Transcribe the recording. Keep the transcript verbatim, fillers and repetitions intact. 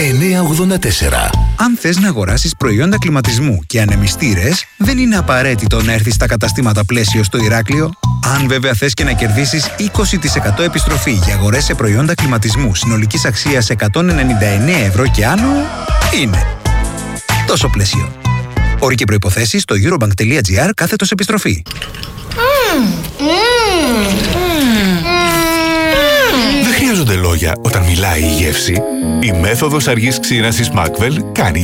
εννιακόσια ογδόντα τέσσερα. Αν θες να αγοράσεις προϊόντα κλιματισμού και ανεμιστήρες, δεν είναι απαραίτητο να έρθεις στα καταστήματα Πλαίσιο στο Ηράκλειο. Αν βέβαια θες και να κερδίσεις είκοσι τοις εκατό επιστροφή για αγορές σε προϊόντα κλιματισμού συνολικής αξίας εκατόν ενενήντα εννέα ευρώ και άνω, είναι τόσο Πλαίσιο. Όροι και προϋποθέσεις στο eurobank.gr κάθετος επιστροφή. Δεν χρειάζονται λόγια όταν μιλάει η γεύση. Η μέθοδος αργής ξύρανσης Macvel κάνει